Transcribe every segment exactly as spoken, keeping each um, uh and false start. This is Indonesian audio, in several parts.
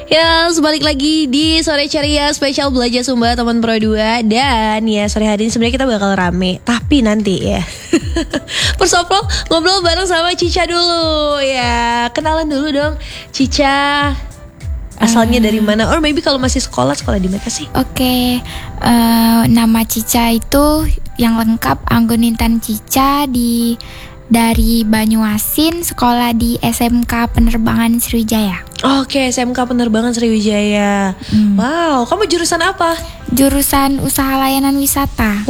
Ya, balik lagi di Sore Ceria spesial Belajar Sumba teman Pro dua. Dan ya sore hari ini sebenarnya kita bakal rame, tapi nanti ya First of all, ngobrol bareng sama Cica dulu. Ya, kenalan dulu dong Cica. Asalnya dari mana? Or maybe kalau masih sekolah, sekolah di mana sih? Oke, okay. uh, nama Cica itu yang lengkap Anggonintan Cica di dari Banyuasin, sekolah di S M K Penerbangan Sriwijaya. Oke, okay, S M K Penerbangan Sriwijaya. Hmm. Wow, kamu jurusan apa? Jurusan Usaha Layanan Wisata.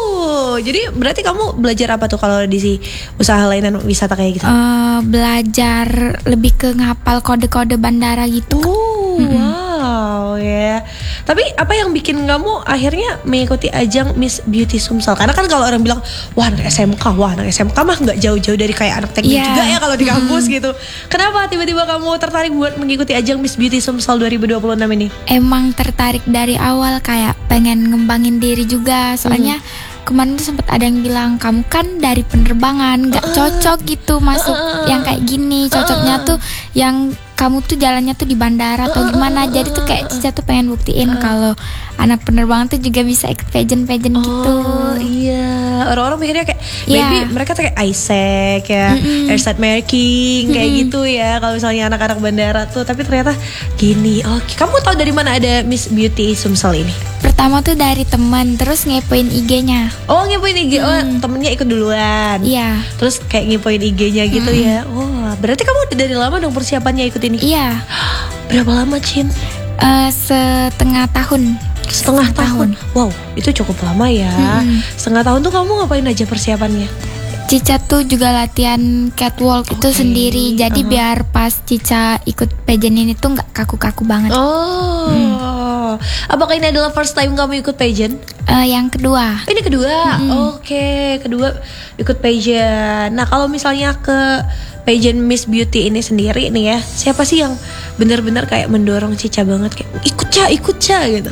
Oh, jadi berarti kamu belajar apa tuh kalau di si usaha layanan wisata kayak gitu? Uh, belajar lebih ke ngapal kode-kode bandara gitu. Oh, mm-hmm. Wow ya. Yeah. Tapi apa yang bikin kamu akhirnya mengikuti ajang Miss Beauty Sumsel? Karena kan kalau orang bilang, wah anak S M K, wah anak S M K mah nggak jauh-jauh dari kayak anak teknik yeah. juga ya kalau di kampus mm-hmm. gitu. Kenapa tiba-tiba kamu tertarik buat mengikuti ajang Miss Beauty Sumsel dua ribu dua puluh enam ini? Emang tertarik dari awal, kayak pengen ngembangin diri juga. Soalnya mm-hmm. kemarin tuh sempat ada yang bilang, kamu kan dari penerbangan, gak cocok gitu masuk uh, yang kayak gini. Cocoknya uh, tuh yang kamu tuh jalannya tuh di bandara atau gimana. Jadi tuh kayak Cica tuh pengen buktiin uh, kalau anak penerbangan tuh juga bisa ikut pageant-pageant oh, gitu. Oh iya, orang-orang mikirnya kayak yeah. maybe mereka tuh kayak Isaac ya, mm-hmm. airside marking kayak mm-hmm. gitu ya. Kalau misalnya anak-anak bandara tuh, tapi ternyata gini. Oke, okay. Kamu tahu dari mana ada Miss Beauty Sumsel ini? Pertama tuh dari teman, terus ngepoin I G-nya. Oh, ngepoin I G. Oh, hmm. temennya ikut duluan. Iya. Terus kayak ngepoin I G-nya gitu hmm. ya. Wah, oh, berarti kamu udah dari lama dong persiapannya ikut ini? Iya. Berapa lama, Cin? Uh, setengah tahun. Setengah, setengah tahun. tahun. Wow, itu cukup lama ya. Hmm. Setengah tahun tuh kamu ngapain aja persiapannya? Cica tuh juga latihan catwalk okay. itu sendiri. Jadi uh-huh. biar pas Cica ikut pageant ini tuh gak kaku-kaku banget. Oh hmm. Apakah ini adalah first time kamu ikut pageant? Uh, yang kedua. Ini kedua? Mm-hmm. Oke, okay. kedua ikut pageant. Nah, kalau misalnya ke pageant Miss Beauty ini sendiri nih ya, siapa sih yang benar-benar kayak mendorong Cica banget? Kayak ikut Ca, ikut Ca gitu?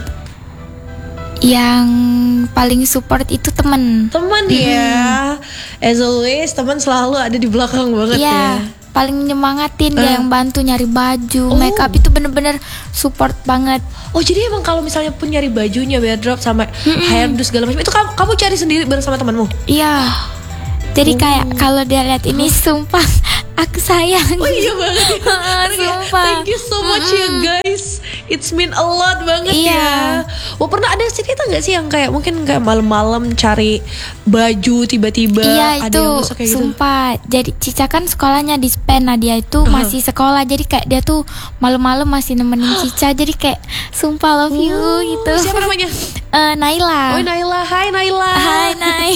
Yang paling support itu teman. Teman hmm. ya. As always, teman selalu ada di belakang banget ya. Ya, paling nyemangatin uh. dia, yang bantu nyari baju, oh. make up itu bener-bener support banget. Oh, jadi emang kalau misalnya pun nyari bajunya, wardrobe sama mm-hmm. hairdo segala macam itu kamu, kamu cari sendiri bareng sama temanmu? Iya. Jadi oh. kayak kalau dia lihat ini, sumpah aku sayang. Oh iya banget ya. Sumpah. Thank you so much mm-hmm. ya guys. It's mean a lot banget iya. ya. Oh, pernah ada cerita gak sih yang kayak mungkin kayak malam-malam cari baju tiba-tiba iya, ada itu, yang masuk kayak gitu? Sumpah. Jadi Cica kan sekolahnya di Spen. Nah dia itu uh-huh. masih sekolah. Jadi kayak dia tuh malam-malam masih nemenin Cica. Jadi kayak sumpah love you uh, gitu. Siapa namanya? uh, Naila. Oh Naila. Hai Naila. Hai Nay.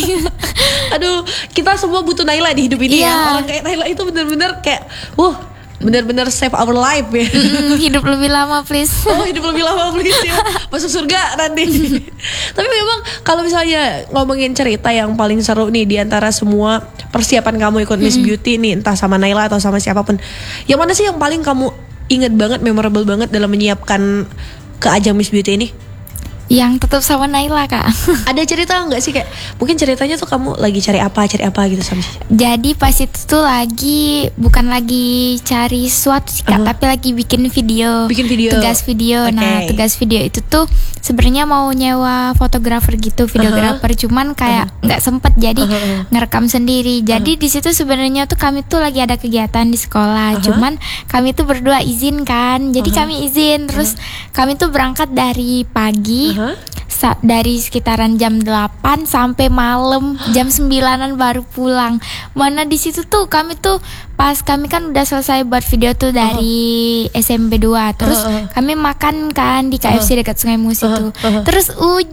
Aduh, kita semua butuh Naila di hidup ini yeah. ya. Orang kayak Naila itu bener-bener kayak Wuh benar-benar save our life ya. Mm, hidup lebih lama please. Oh hidup lebih lama please ya. Masuk surga nanti. Tapi memang kalau misalnya ngomongin cerita yang paling seru nih di antara semua persiapan kamu ikut Miss mm. Beauty nih, entah sama Naila atau sama siapapun, yang mana sih yang paling kamu inget banget, memorable banget dalam menyiapkan ke ajang Miss Beauty ini? Yang tetap sama Naila kak. Ada cerita nggak sih kayak mungkin ceritanya tuh kamu lagi cari apa cari apa gitu sama Cica? Jadi pas itu tuh lagi bukan lagi cari sesuatu sih kak, uh-huh. tapi lagi bikin video. Bikin video. Tugas video. Okay. Nah tugas video itu tuh sebenarnya mau nyewa fotografer gitu, videografer. Uh-huh. Cuman kayak nggak uh-huh. sempet jadi uh-huh. ngerekam sendiri. Jadi uh-huh. di situ sebenarnya tuh kami tuh lagi ada kegiatan di sekolah. Uh-huh. Cuman kami tuh berdua izin kan. Jadi uh-huh. kami izin. Terus uh-huh. kami tuh berangkat dari pagi. Uh-huh. Sa- dari sekitaran jam delapan sampai malam jam sembilanan baru pulang. Mana di situ tuh kami tuh pas kami kan udah selesai buat video tuh dari uh-huh. S M P dua. Terus uh-huh. kami makan kan di K F C uh-huh. dekat Sungai Musi uh-huh. tuh. Uh-huh. Terus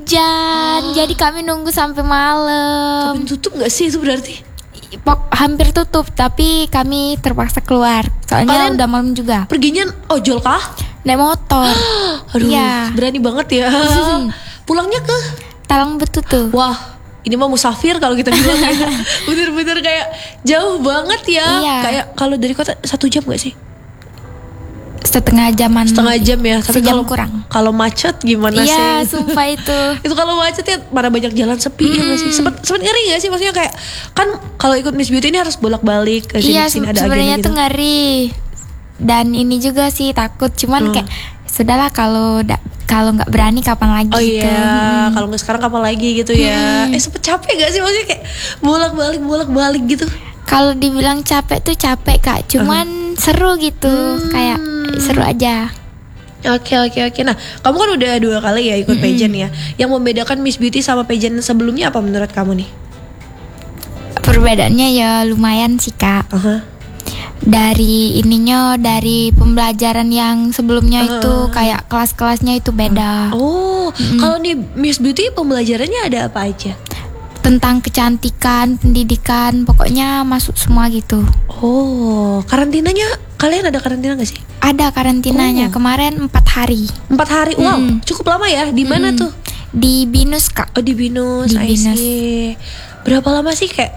hujan. Uh-huh. Jadi kami nunggu sampai malam. Tapi tutup gak sih itu berarti? Hampir tutup, tapi kami terpaksa keluar. Soalnya kalian udah malam juga. Perginya ojol kah? Naik motor. Aduh, ya. Berani banget ya. Pulangnya ke Talang Betutu. Wah, ini mah musafir kalau kita bilang ya. Bener-bener kayak jauh banget ya. Iya. Kayak kalau dari kota satu jam gak sih? Setengah jaman. Setengah jam ya. Tapi sejam kalau kurang. Kalau macet gimana iya, sih? Iya, sumpah itu. Itu kalau macet ya mana banyak jalan sepi hmm. ya gak sih? Sempet, sempet ngeri gak sih? Maksudnya kayak kan kalau ikut Miss Beauty ini harus bolak-balik ke sini iya, sini ada sebenarnya agennya gitu. Tuh ngeri. Dan ini juga sih takut, cuman hmm. kayak sudahlah kalau da- kalau nggak berani kapan lagi. Oh gitu. iya, Hmm. kalau nggak sekarang kapan lagi gitu ya. Hmm. Eh sempet capek gak sih maksudnya kayak bolak-balik bolak-balik gitu? Kalau dibilang capek tuh capek Kak, cuman seru gitu, Hmm. kayak seru aja. Oke oke oke. Nah, kamu kan udah dua kali ya ikut pageant ya. Yang membedakan Miss Beauty sama pageant sebelumnya apa menurut kamu nih? Perbedaannya ya lumayan sih Kak. Aha. Dari ininya, dari pembelajaran yang sebelumnya itu kayak kelas-kelasnya itu beda. Oh, kalau nih Miss Beauty pembelajarannya ada apa aja? Tentang kecantikan, pendidikan, pokoknya masuk semua gitu. Oh, karantinanya kalian ada karantina gak sih? Ada karantinanya Oh. kemarin empat hari Empat hari, wow, Mm. cukup lama ya. Di mana Mm. tuh? di Binus Kak. Oh di Binus, Di I Binus. see. Berapa lama sih kayak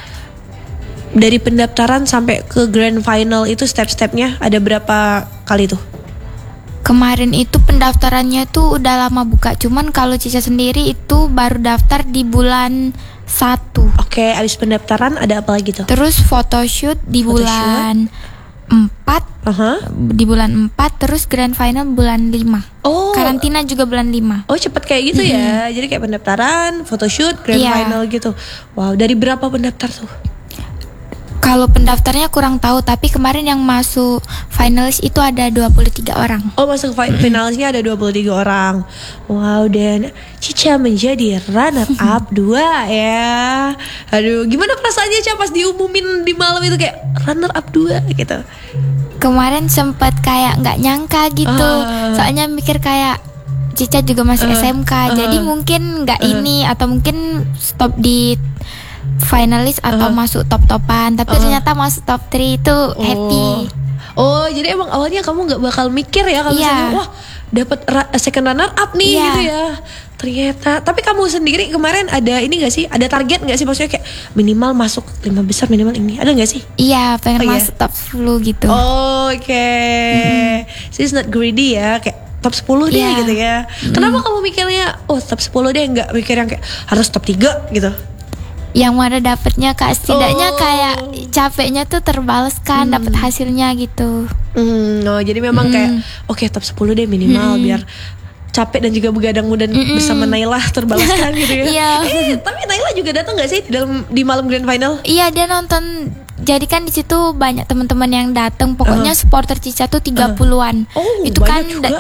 dari pendaftaran sampai ke grand final itu step-stepnya ada berapa kali tuh? Kemarin itu pendaftarannya tuh udah lama buka, cuman kalau Cica sendiri itu baru daftar di bulan satu. Oke, abis pendaftaran ada apa lagi tuh? Terus photoshoot di Photoshoot. bulan empat, Aha. di bulan empat, terus grand final bulan lima. Oh, Karantina juga bulan lima. oh cepet kayak gitu ya. Jadi kayak pendaftaran, photoshoot, grand Iya. final gitu. Wow, dari berapa pendaftar tuh? Kalau pendaftarnya kurang tahu, tapi kemarin yang masuk finalis itu ada dua puluh tiga orang. Oh, masuk fi- finalnya ada dua puluh tiga orang. Wow, dan Cica menjadi runner up dua ya. Aduh, gimana perasaannya Cica pas diumumin di malam itu kayak runner up dua gitu? Kemarin sempat kayak nggak nyangka gitu, Ah. soalnya mikir kayak Cica juga masih Ah, S M K, ah. jadi mungkin nggak ini atau mungkin stop di finalis atau masuk top-topan, tapi ternyata masuk top tiga itu happy. Oh, jadi emang awalnya kamu nggak bakal mikir ya kalau Iya. misalnya wah dapat ra- second runner up nih Iya. gitu ya. Ternyata, tapi kamu sendiri kemarin ada ini gak sih? Ada target gak sih? Maksudnya kayak minimal masuk lima besar minimal ini. Ada gak sih? Iya, pengen Oh, iya? masuk top sepuluh gitu. Oh, oke. She's not greedy ya, kayak top sepuluh deh Iya. gitu ya. Kenapa kamu mikirnya oh top sepuluh deh, nggak mikir yang kayak harus top tiga gitu? Yang mana dapetnya Kak, setidaknya Oh. kayak capeknya tuh terbalaskan, dapat hasilnya gitu. Hmm, oh, jadi memang kayak oke top sepuluh deh minimal biar capek dan juga begadang dan bersama Naila terbalaskan gitu ya. Iya. Eh, tapi Naila juga datang nggak sih di dalam di malam grand final? Iya, dia nonton. Jadi kan di situ banyak teman-teman yang datang. Pokoknya supporter Cica tuh tiga puluhan. Oh, Itu banyak kan juga. da-